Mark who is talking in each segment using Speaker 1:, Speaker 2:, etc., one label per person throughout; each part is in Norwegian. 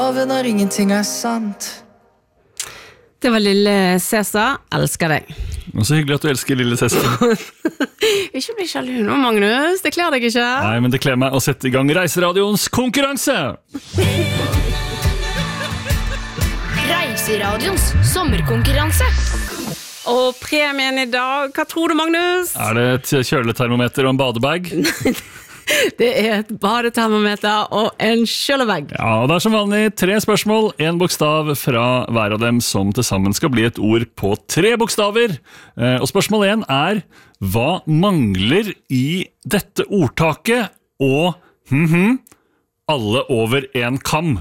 Speaker 1: Når ingenting sant.
Speaker 2: Det var lille Cæsar, elsker deg.
Speaker 3: Og så hyggelig at du elsker lille Cæsar.
Speaker 2: Ikke bli sjalu nå, Magnus, det klærer deg ikke.
Speaker 3: Nei, men det kler meg å sette i gang Reiseradioens konkurranse.
Speaker 4: Reiseradioens sommerkonkurranse.
Speaker 2: Og premien i dag, hva tror du, Magnus?
Speaker 3: Er det et kjøletermometer og en badebag?
Speaker 2: Det et badetermometer og en kjølebag.
Speaker 3: Ja, og det som vanlig 3 spørsmål, 1 bokstav fra hver av dem som til sammen skal bli et ord på 3 bokstaver. Og spørsmål 1 hva mangler i dette ordtaket og alle over en kam?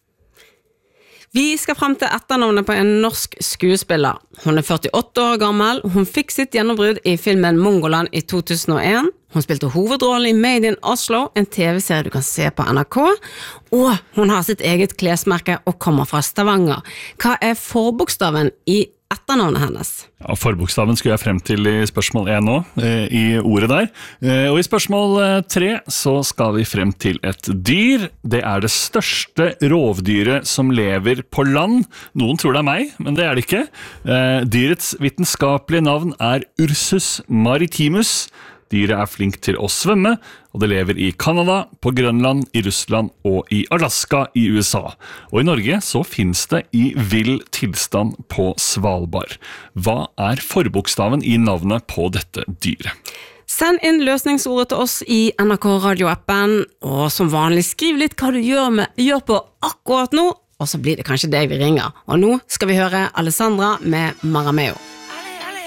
Speaker 2: Vi skal frem til etternavnet på en norsk skuespiller. Hun 48 år gammel. Hun fikk sitt gjennombrudd i filmen Mongoland i 2001. Hun spilte hovedrollen i Made in Oslo, en TV-serie du kan se på NRK. Og hun har sitt eget klesmerke og kommer fra Stavanger. Hva forbokstaven i etternavnet hennes?
Speaker 3: Ja, forbokstaven skulle jeg frem til i spørsmål 1 nå, i ordet der. Og i spørsmål 3 så skal vi frem til et dyr. Det det største rovdyret som lever på land. Noen tror det meg, men det det ikke. Dyrets vitenskapelige navn Ursus maritimus. Dyret flink til å svømme, og det lever i Kanada, på Grønland, i Russland og i Alaska i USA. Og i Norge så finnes det i vill tilstand på Svalbard. Hva forbokstaven i navnet på dette dyret?
Speaker 2: Send inn løsningsordet til oss i NRK Radio-appen, og som vanlig skriv litt hva du gjør på akkurat nå, og så blir det kanskje deg vi ringer. Og nå skal vi høre Alessandra med Marameo.